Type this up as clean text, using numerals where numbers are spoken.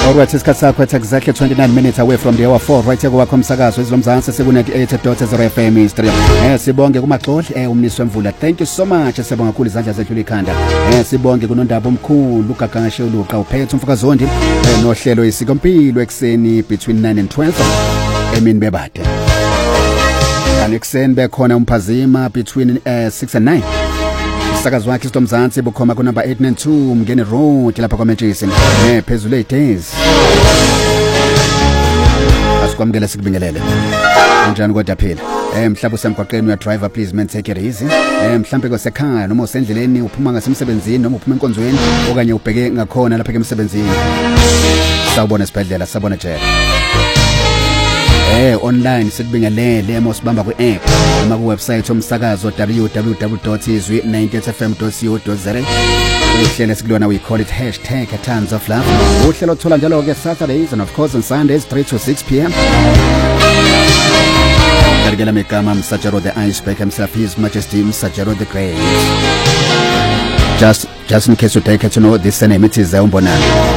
Alright, isikhathi sakho it's exactly 29 minutes away from the hour 4 right here kwakho umsakazo izilomzansi seku98.0 FM History. Sibonge kumaxoli umniso wemvula. Thank you so much. Sibonga kakhulu izandla zethu likhanda. Sibonge kunondaba omkhulu ugagashe uluqa uphethe umfakazondi nohlelo isikompilo ekseni between 9 and 12 emini bebade. Ekseni bekhona umphazima between 6 and 9. Sakazo wakhe istomzansi bukhoma ku number 892 Mngeni Road lapha kwa Manchester. Phezulu edays. Asikwamukela sikubingelele. Unjani kodwa phela? Mhlawumbe usemgwaqeni uya driver please man take it easy. Mhlawumbe kosekhaya noma usendleleni uphuma ngasemsebenzini noma uphuma enkonzweni okanye ubheke ngakhona lapha emsebenzini. Sawubona sibhedlela sabona jela. Online sikubingelele emosibamba ku app noma ku website omsakazo www.izwi98fm.co.za. Uhlelo sikulona we call it #tons-of-love. Uhlelo thola njalo ke Saturdays and of course on Sundays 3 to 6 p.m. Gargela mekama Msajaro the Iceberg himself, His Majesty Msajaro the Great. Just in case you take it to know this name, it is Umbonani.